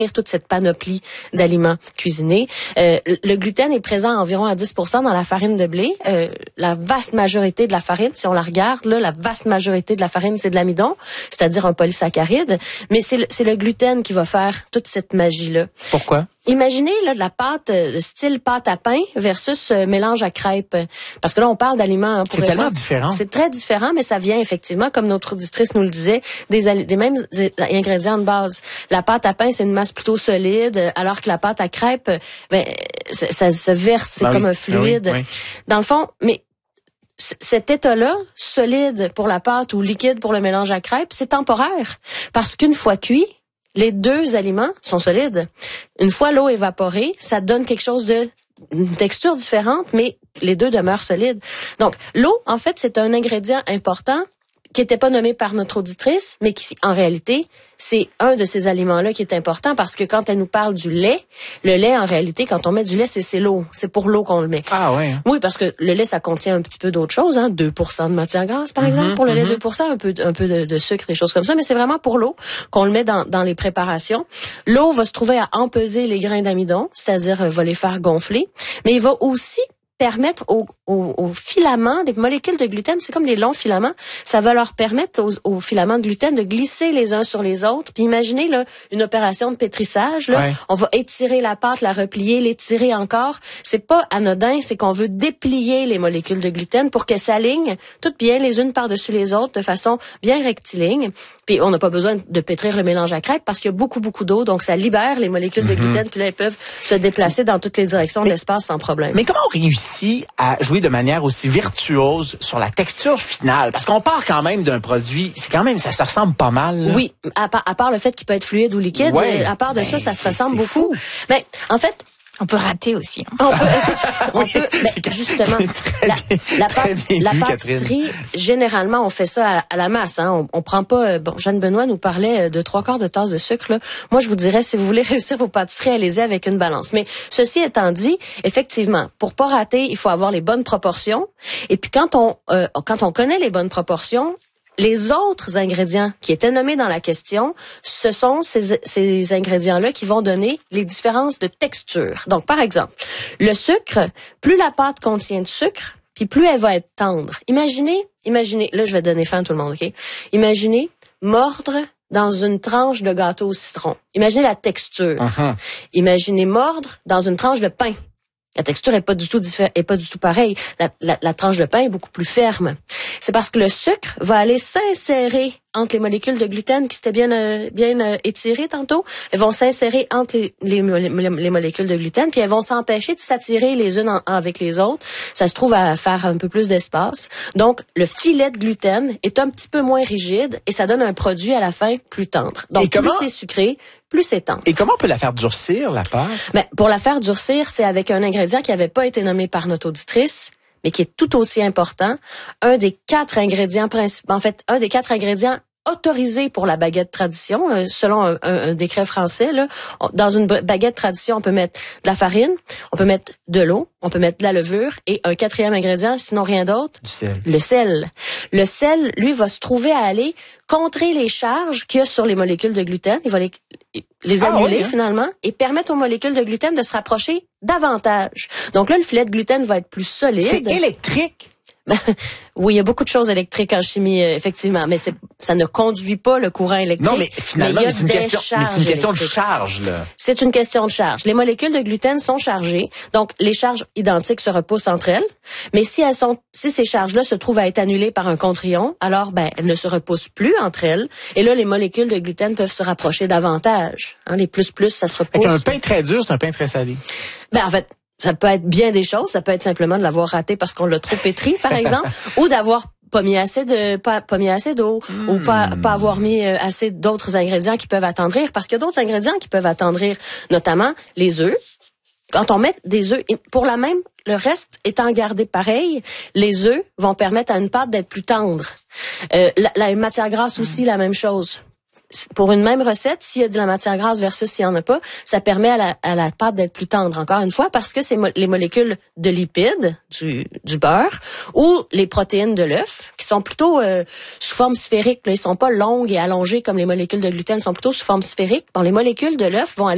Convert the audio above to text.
toute cette panoplie d'aliments cuisinés. Le gluten est présent environ à 10% dans la farine de blé. La vaste majorité de la farine, si on la regarde, là, la vaste majorité de la farine, c'est de l'amidon, c'est-à-dire un polysaccharide. Mais c'est le gluten qui va faire toute cette magie-là. Pourquoi? Imaginez là de la pâte style pâte à pain versus mélange à crêpes. Parce que là, on parle d'aliments. C'est tellement différent. C'est très différent, mais ça vient effectivement, comme notre auditrice nous le disait, des mêmes ingrédients de base. La pâte à pain, c'est une masse plutôt solide, alors que la pâte à crêpes, ça se verse, c'est comme un fluide. Oui. Dans le fond, mais cet état-là, solide pour la pâte ou liquide pour le mélange à crêpes, c'est temporaire. Parce qu'une fois cuit, les deux aliments sont solides. Une fois l'eau évaporée, ça donne quelque chose une texture différente, mais les deux demeurent solides. Donc, l'eau, en fait, c'est un ingrédient important qui n'était pas nommé par notre auditrice, mais qui, en réalité, c'est un de ces aliments-là qui est important parce que quand elle nous parle du lait, le lait, en réalité, quand on met du lait, c'est l'eau. C'est pour l'eau qu'on le met. Ah ouais. Oui, parce que le lait, ça contient un petit peu d'autres choses, 2% de matière grasse, par exemple. Pour le lait, 2%, un peu de sucre, des choses comme ça, mais c'est vraiment pour l'eau qu'on le met dans les préparations. L'eau va se trouver à empeser les grains d'amidon, c'est-à-dire va les faire gonfler, mais il va aussi permettre aux filaments, des molécules de gluten, c'est comme des longs filaments, ça va leur permettre aux filaments de gluten de glisser les uns sur les autres. Puis imaginez là une opération de pétrissage, là, ouais. On va étirer la pâte, la replier, l'étirer encore. C'est pas anodin, c'est qu'on veut déplier les molécules de gluten pour qu'elles s'alignent toutes bien les unes par-dessus les autres de façon bien rectiligne. Puis on n'a pas besoin de pétrir le mélange à crêpes parce qu'il y a beaucoup d'eau, donc ça libère les molécules de gluten, puis là elles peuvent se déplacer dans toutes les directions de l'espace sans problème. Mais comment on réussit à jouer de manière aussi virtuose sur la texture finale? Parce qu'on part quand même d'un produit, c'est quand même, ça ressemble pas mal. Là. Oui, à part le fait qu'il peut être fluide ou liquide, ouais, à part de ça se ressemble beaucoup. Mais en fait, on peut rater aussi. Hein. On peut, justement, la pâtisserie, généralement, on fait ça à la masse. Hein. On prend pas. Jeanne Benoît nous parlait de 3/4 de tasse de sucre. Là. Moi, je vous dirais, si vous voulez réussir vos pâtisseries, allez-y avec une balance. Mais ceci étant dit, effectivement, pour pas rater, il faut avoir les bonnes proportions. Et puis quand on connaît les bonnes proportions, les autres ingrédients qui étaient nommés dans la question, ce sont ces ingrédients-là qui vont donner les différences de texture. Donc, par exemple, le sucre, plus la pâte contient de sucre, puis plus elle va être tendre. Imaginez, là, je vais donner faim à tout le monde, OK? Imaginez mordre dans une tranche de gâteau au citron. Imaginez la texture. Uh-huh. Imaginez mordre dans une tranche de pain. La texture est pas du tout pareille. La tranche de pain est beaucoup plus ferme. C'est parce que le sucre va aller s'insérer entre les molécules de gluten qui s'étaient bien étirées tantôt. Elles vont s'insérer entre les molécules de gluten, puis elles vont s'empêcher de s'attirer les unes avec les autres. Ça se trouve à faire un peu plus d'espace. Donc, le filet de gluten est un petit peu moins rigide et ça donne un produit à la fin plus tendre. Donc, plus c'est sucré, plus c'est tendre. Et comment on peut la faire durcir, la pâte? Pour la faire durcir, c'est avec un ingrédient qui n'avait pas été nommé par notre auditrice, mais qui est tout aussi important. Un des 4 ingrédients principaux, en fait, un des 4 ingrédients autorisés pour la baguette tradition, selon un décret français. Là, dans une baguette tradition, on peut mettre de la farine, on peut mettre de l'eau, on peut mettre de la levure et un 4e ingrédient, sinon rien d'autre, du sel. Le sel. Le sel, lui, va se trouver à aller contrer les charges qu'il y a sur les molécules de gluten. Il va les annuler finalement et permettre aux molécules de gluten de se rapprocher davantage. Donc là, le filet de gluten va être plus solide. C'est électrique. Oui, il y a beaucoup de choses électriques en chimie, effectivement, mais ça ne conduit pas le courant électrique. Non, mais finalement, c'est une question de charge, là. C'est une question de charge. Les molécules de gluten sont chargées, donc les charges identiques se repoussent entre elles, mais si ces charges-là se trouvent à être annulées par un contre-ion, alors, elles ne se repoussent plus entre elles, et là, les molécules de gluten peuvent se rapprocher davantage. Hein, les plus, ça se repousse. Un pain très dur, c'est un pain très salé. En fait, ça peut être bien des choses. Ça peut être simplement de l'avoir raté parce qu'on l'a trop pétri, par exemple, ou d'avoir pas mis assez d'eau, ou pas avoir mis assez d'autres ingrédients qui peuvent attendrir, parce qu'il y a d'autres ingrédients qui peuvent attendrir, notamment les œufs. Quand on met des œufs, le reste étant gardé pareil, les œufs vont permettre à une pâte d'être plus tendre. La matière grasse aussi, la même chose. Pour une même recette, s'il y a de la matière grasse versus s'il n'y en a pas, ça permet à la pâte d'être plus tendre, encore une fois, parce que c'est les molécules de lipides, du beurre, ou les protéines de l'œuf, qui sont plutôt sous forme sphérique. Là, ils sont pas longues et allongées comme les molécules de gluten, ils sont plutôt sous forme sphérique. Les molécules de l'œuf vont aller